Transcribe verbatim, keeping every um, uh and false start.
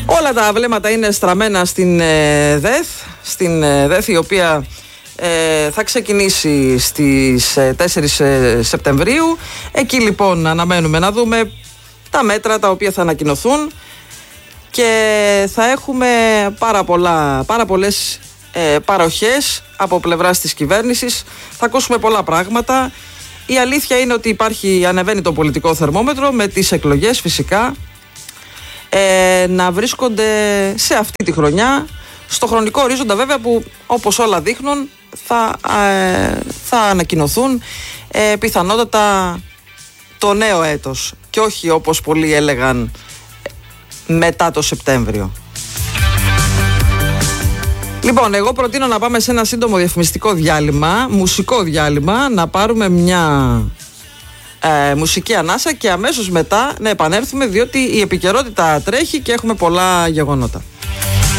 Όλα τα βλέμματα είναι στραμμένα στην ε, ΔΕΘ, στην ε, ΔΕΘ η οποία ε, θα ξεκινήσει στις ε, τέσσερις Σεπτεμβρίου. Εκεί λοιπόν αναμένουμε να δούμε τα μέτρα τα οποία θα ανακοινωθούν και θα έχουμε πάρα, πολλά, πάρα πολλές ε, παροχές από πλευράς της κυβέρνησης. Θα ακούσουμε πολλά πράγματα. Η αλήθεια είναι ότι υπάρχει, ανεβαίνει το πολιτικό θερμόμετρο με τις εκλογές φυσικά ε, να βρίσκονται σε αυτή τη χρονιά, στο χρονικό ορίζοντα βέβαια που όπως όλα δείχνουν θα, ε, θα ανακοινωθούν ε, πιθανότατα το νέο έτος και όχι όπως πολλοί έλεγαν μετά το Σεπτέμβριο. Λοιπόν, εγώ προτείνω να πάμε σε ένα σύντομο διαφημιστικό διάλειμμα, μουσικό διάλειμμα, να πάρουμε μια ε, μουσική ανάσα και αμέσως μετά να επανέλθουμε, διότι η επικαιρότητα τρέχει και έχουμε πολλά γεγονότα.